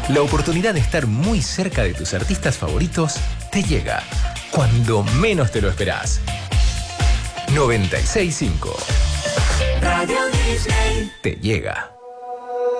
La oportunidad de estar muy cerca de tus artistas favoritos te llega cuando menos te lo esperás. 96.5 Radio Disney te llega.